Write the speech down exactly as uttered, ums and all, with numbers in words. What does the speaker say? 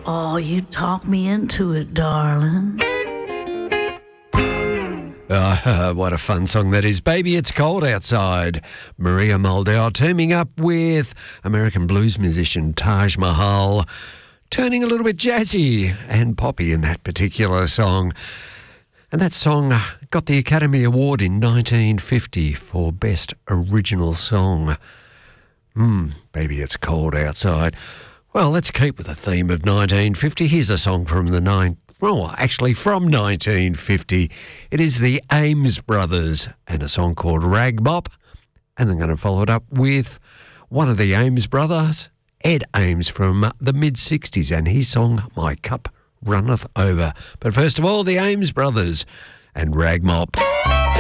Oh, you talk me into it, darling. Oh, what a fun song that is. Baby, It's Cold Outside. Maria Muldaur teaming up with American blues musician Taj Mahal, turning a little bit jazzy and poppy in that particular song. And that song got the Academy Award in nineteen fifty for Best Original Song. Hmm, Baby, It's Cold Outside. Well, let's keep with the theme of nineteen fifty. Here's a song from the nine, well, actually from nineteen fifty. It is the Ames Brothers and a song called Rag Bop. And I'm going to follow it up with one of the Ames brothers, Ed Ames, from the mid-sixties, and his song, My Cup Runneth Over. But first of all, the Ames Brothers and Rag Mop.